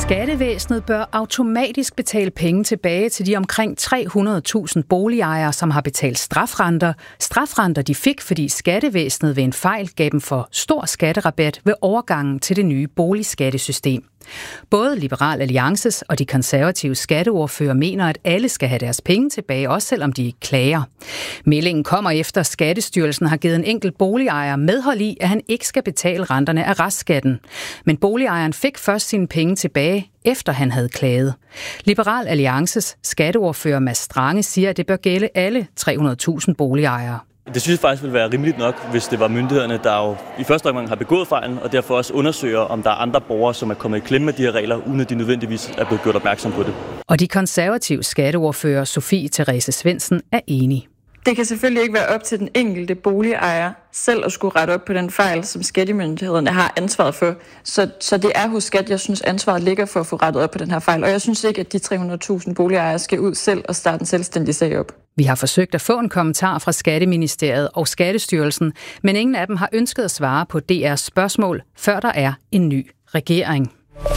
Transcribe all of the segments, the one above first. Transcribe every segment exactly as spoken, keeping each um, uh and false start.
Skattevæsenet bør automatisk betale penge tilbage til de omkring tre hundrede tusind boligejere, som har betalt strafrenter. Strafrenter de fik, fordi skattevæsenet ved en fejl gav dem for stor skatterabat ved overgangen til det nye boligskattesystem. Både Liberal Alliances og de konservative skatteordfører mener, at alle skal have deres penge tilbage, også selvom de ikke klager. Meldingen kommer efter, at Skattestyrelsen har givet en enkelt boligejer medhold i, at han ikke skal betale renterne af restskatten. Men boligejeren fik først sine penge tilbage, efter han havde klaget. Liberal Alliances skatteordfører Mads Strange siger, at det bør gælde alle tre hundrede tusind boligejere. Det synes jeg faktisk ville være rimeligt nok, hvis det var myndighederne, der jo i første omgang har begået fejlen, og derfor også undersøger, om der er andre borgere, som er kommet i klemme med de her regler, uden at de nødvendigvis er blevet gjort opmærksom på det. Og de konservative skatteordfører Sofie Therese Svendsen er enig. Det kan selvfølgelig ikke være op til den enkelte boligejer selv at skulle rette op på den fejl, som skattemyndighederne har ansvaret for. Så, så det er hos skat, jeg synes, ansvaret ligger for at få rettet op på den her fejl. Og jeg synes ikke, at de tre hundrede tusind boligejere skal ud selv og starte en selvstændig sag op. Vi har forsøgt at få en kommentar fra Skatteministeriet og Skattestyrelsen, men ingen af dem har ønsket at svare på D R's spørgsmål, før der er en ny regering.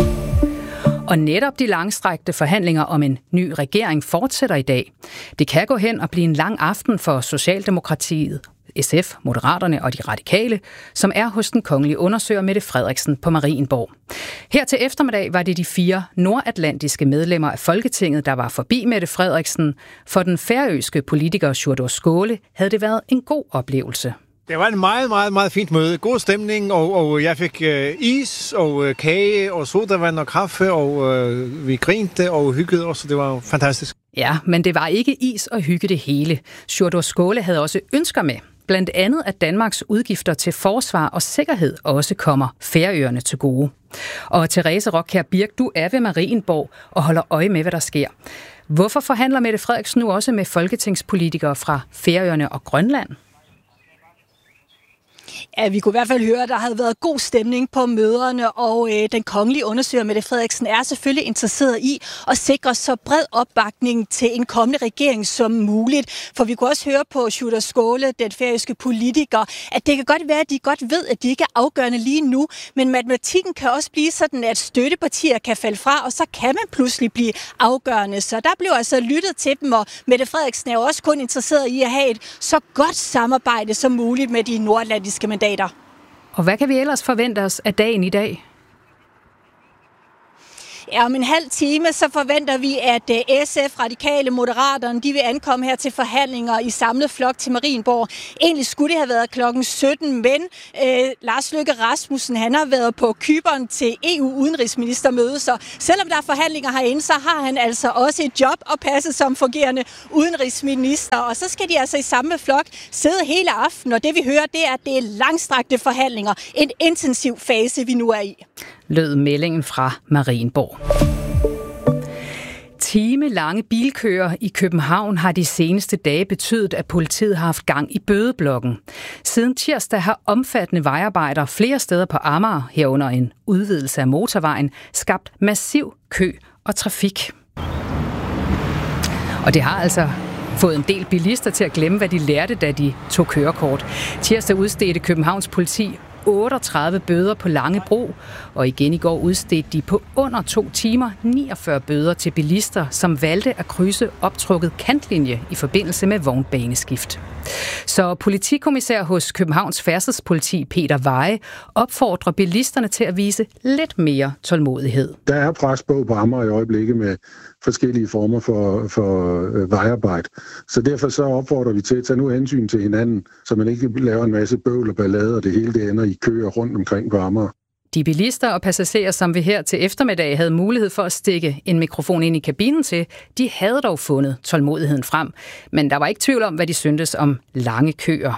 Og netop de langstrakte forhandlinger om en ny regering fortsætter i dag. Det kan gå hen og blive en lang aften for Socialdemokratiet, S F, Moderaterne og de Radikale, som er hos den kongelige undersøger Mette Frederiksen på Marienborg. Her til eftermiddag var det de fire nordatlantiske medlemmer af Folketinget, der var forbi Mette Frederiksen. For den færøske politiker Sjúrður Skaale havde det været en god oplevelse. Det var en meget, meget, meget fint møde. God stemning, og, og jeg fik øh, is og øh, kage og sodavand og kaffe, og øh, vi grinte og hyggede os, og det var fantastisk. Ja, men det var ikke is og hygge det hele. Sjúrður Skaale havde også ønsker med. Blandt andet, at Danmarks udgifter til forsvar og sikkerhed også kommer Færøerne til gode. Og Therese Rockjær Birk, du er ved Marienborg og holder øje med, hvad der sker. Hvorfor forhandler Mette Frederiksen nu også med folketingspolitikere fra Færøerne og Grønland? Ja, vi kunne i hvert fald høre, at der havde været god stemning på møderne, og øh, den kongelige undersøger Mette Frederiksen er selvfølgelig interesseret i at sikre så bred opbakning til en kommende regering som muligt. For vi kunne også høre på Sjúrður Skaale, den færøske politiker, at det kan godt være, at de godt ved, at de ikke er afgørende lige nu, men matematikken kan også blive sådan, at støttepartier kan falde fra, og så kan man pludselig blive afgørende. Så der blev altså lyttet til dem, og Mette Frederiksen er jo også kun interesseret i at have et så godt samarbejde som muligt med de nordatlantiske mandater. Og hvad kan vi ellers forvente os af dagen i dag? Ja, om en halv time, så forventer vi, at S F, Radikale, Moderaterne, de vil ankomme her til forhandlinger i samlet flok til Marienborg. Egentlig skulle det have været klokken sytten, men øh, Lars Løkke Rasmussen, han har været på Cypern til E U-udenrigsministermøde, så selvom der er forhandlinger herinde, så har han altså også et job at passe som fungerende udenrigsminister. Og så skal de altså i samme flok sidde hele aftenen, og det vi hører, det er, at det er langstrakte forhandlinger. En intensiv fase, vi nu er i. Lød meldingen fra Marienborg. Timelange bilkøer i København har de seneste dage betydet, at politiet har haft gang i bødeblokken. Siden tirsdag har omfattende vejarbejder flere steder på Amager, herunder en udvidelse af motorvejen, skabt massiv kø og trafik. Og det har altså fået en del bilister til at glemme, hvad de lærte, da de tog kørekort. Tirsdag udstedte Københavns politi otteogtredive bøder på Langebro, og igen i går udstedte de på under to timer niogfyrre bøder til bilister, som valgte at krydse optrukket kantlinje i forbindelse med vognbaneskift. Så politikommissær hos Københavns Færdselspoliti Peter Veje opfordrer bilisterne til at vise lidt mere tålmodighed. Der er pres på på Amager i øjeblikket med forskellige former for, for øh, vejarbejde. Så derfor så opfordrer vi til at tage nu hensyn til hinanden, så man ikke laver en masse bøvl og ballade, og det hele det ender i køer rundt omkring på Amager. De bilister og passagerer, som vi her til eftermiddag havde mulighed for at stikke en mikrofon ind i kabinen til, de havde dog fundet tålmodigheden frem. Men der var ikke tvivl om, hvad de syntes om lange køer.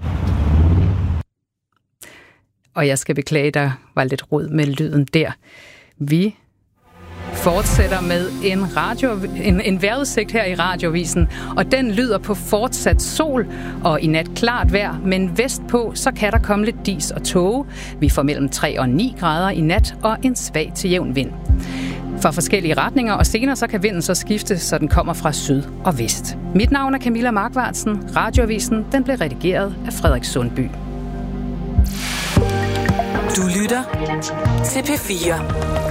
Og jeg skal beklage, der var lidt rod med lyden der. Vi fortsætter med en, radio, en, en vejrudsigt her i Radiovisen, og den lyder på fortsat sol og i nat klart vejr, men vestpå så kan der komme lidt dis og tåge. Vi får mellem tre og ni grader i nat og en svag til jævn vind. For forskellige retninger, og senere så kan vinden så skifte, så den kommer fra syd og vest. Mit navn er Camilla Markvartsen. Radioavisen den blev redigeret af Frederik Sundby. Du lytter til P fire.